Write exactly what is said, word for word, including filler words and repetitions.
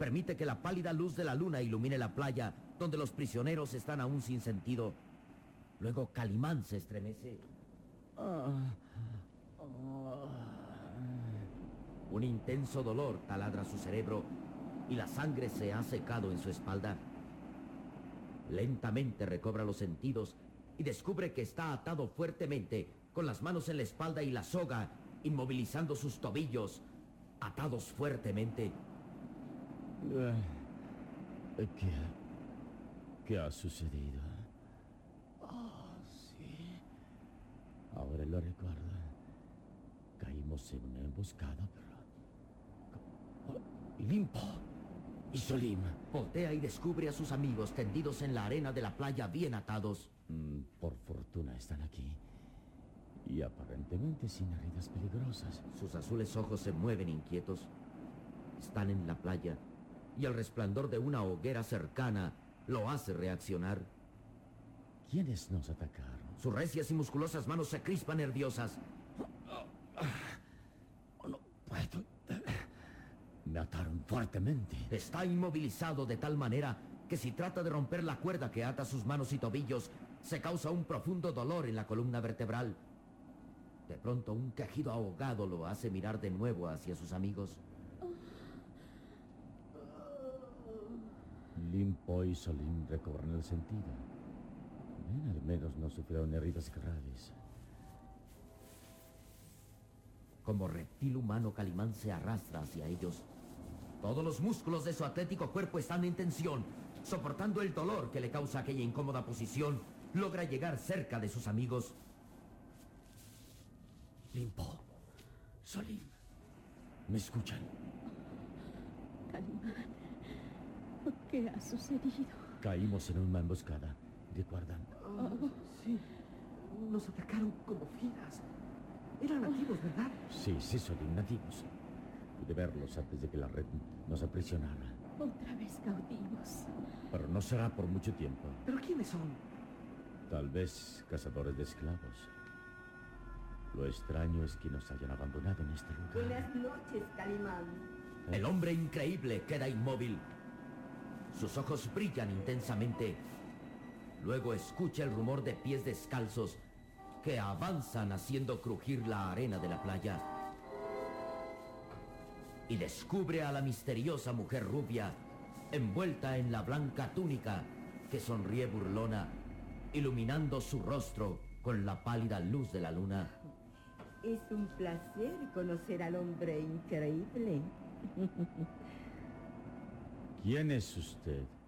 permite que la pálida luz de la luna ilumine la playa, donde los prisioneros están aún sin sentido. Luego Calimán se estremece. Un intenso dolor taladra su cerebro y la sangre se ha secado en su espalda. Lentamente recobra los sentidos y descubre que está atado fuertemente, con las manos en la espalda y la soga, inmovilizando sus tobillos, atados fuertemente. ¿Qué, qué ha sucedido? Ah, sí. Ahora lo recuerdo. Caímos en una emboscada, pero... Oh, Limpo y Solim. Voltea y descubre a sus amigos tendidos en la arena de la playa, bien atados. Mm, por fortuna están aquí. Y aparentemente sin heridas peligrosas. Sus azules ojos se mueven inquietos. Están en la playa y el resplandor de una hoguera cercana lo hace reaccionar. ¿Quiénes nos atacaron? Sus recias y musculosas manos se crispan nerviosas. No puedo. Me ataron fuertemente. Está inmovilizado de tal manera que si trata de romper la cuerda que ata sus manos y tobillos, se causa un profundo dolor en la columna vertebral. De pronto, un quejido ahogado lo hace mirar de nuevo hacia sus amigos. Limpo y Solim recobran el sentido. Bien, al menos no sufrieron heridas graves. Como reptil humano, Calimán se arrastra hacia ellos. Todos los músculos de su atlético cuerpo están en tensión. Soportando el dolor que le causa aquella incómoda posición, logra llegar cerca de sus amigos. Limpo, Solim, ¿me escuchan? Calimán, ¿qué ha sucedido? Caímos en una emboscada, ¿recuerdan? Oh, sí, nos atacaron como fieras. Eran nativos, ¿verdad? Sí, sí, Solim, nativos. Pude verlos antes de que la red nos aprisionara. Otra vez cautivos. Pero no será por mucho tiempo. ¿Pero quiénes son? Tal vez cazadores de esclavos. Lo extraño es que nos hayan abandonado en este lugar. Buenas noches, Calimán. El hombre increíble queda inmóvil. Sus ojos brillan intensamente. Luego escucha el rumor de pies descalzos que avanzan haciendo crujir la arena de la playa. Y descubre a la misteriosa mujer rubia, envuelta en la blanca túnica, que sonríe burlona, iluminando su rostro con la pálida luz de la luna. Es un placer conocer al hombre increíble. ¿Quién es usted?